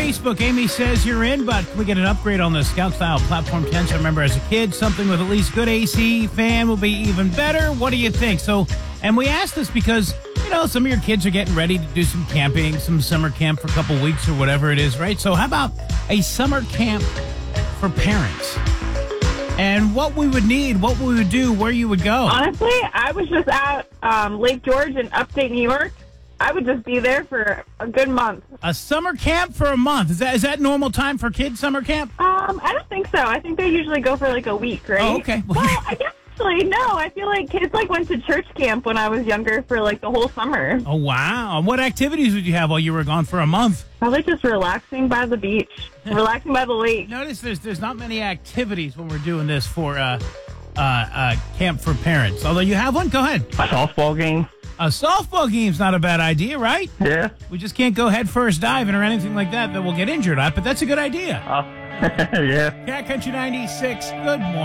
Facebook, Amy says you're in, but can we get an upgrade on the Scout Style Platform 10? So remember, as a kid, something with at least good AC fan will be even better. What do you think? So, and we asked this because, you know, some of your kids are getting ready to do some camping, some summer camp for a couple weeks or whatever it is, right? So how about a summer camp for parents? And what we would need, what we would do, where you would go. Honestly, I was just at Lake George in upstate New York. I would just be there for a good month. A summer camp for a month. Is that normal time for kids' summer camp? I don't think so. I think they usually go for like a week, right? Oh, okay. Well, I guess actually, no. I feel like kids went to church camp when I was younger for like the whole summer. Oh, wow. What activities would you have while you were gone for a month? Probably just relaxing by the beach, relaxing by the lake. Notice there's not many activities when we're doing this for camp for parents. Although you have one, go ahead. A softball game. A softball game's not a bad idea, right? Yeah. We just can't go head first diving or anything like that we'll get injured at, but that's a good idea. Yeah. Cat Country 96, good morning.